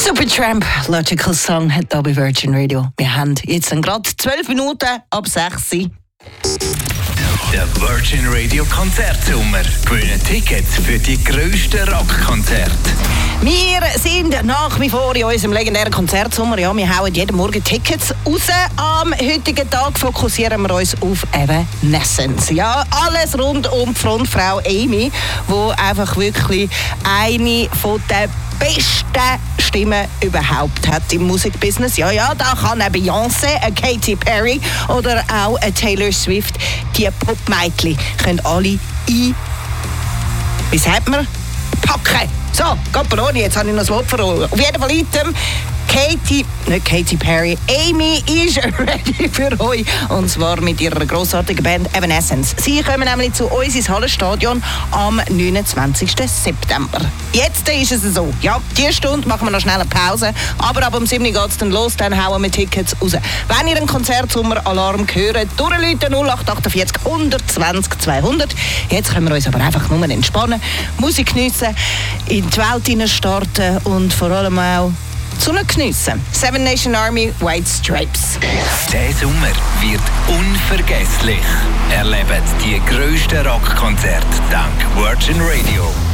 Supertramp, Logical Song, hat hier bei Virgin Radio. Wir haben jetzt gerade 12 Minuten ab 6 Uhr. Der Virgin Radio Konzertsommer. Gewinnen Tickets für die grössten Rockkonzerte. Wir sind nach wie vor in unserem legendären Konzertsommer. Ja, wir hauen jeden Morgen Tickets raus. Am heutigen Tag fokussieren wir uns auf Evanescence. Ja, alles rund um die Frontfrau Amy, die einfach wirklich eine von der besten Stimmen überhaupt hat im Musikbusiness. Ja, da kann eine Beyoncé, eine Katy Perry oder auch eine Taylor Swift, die Popmädchen können alle wie sagt man? Packen. So, Caproni, jetzt habe ich noch das Wort verloren. Auf jeden Fall Item. Nicht Katy Perry, Amy ist ready für euch. Und zwar mit ihrer grossartigen Band Evanescence. Sie kommen nämlich zu uns ins Hallenstadion am 29. September. Jetzt ist es so. Ja, diese Stunde machen wir noch schnell eine Pause. Aber ab um 7 Uhr geht es dann los, dann hauen wir Tickets raus. Wenn ihr einen Konzertsommer-Alarm hört, durchrufen 0848 120 200. Jetzt können wir uns aber einfach nur entspannen, Musik geniessen, in die Welt hinein starten und vor allem auch die Sonne geniessen. Seven Nation Army, White Stripes. Der Sommer wird unvergesslich. Erlebt die grössten Rockkonzerte dank Virgin Radio.